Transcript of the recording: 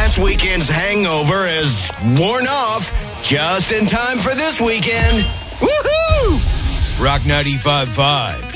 last weekend's hangover has worn off just in time for this weekend. Woohoo! Rock 95.5.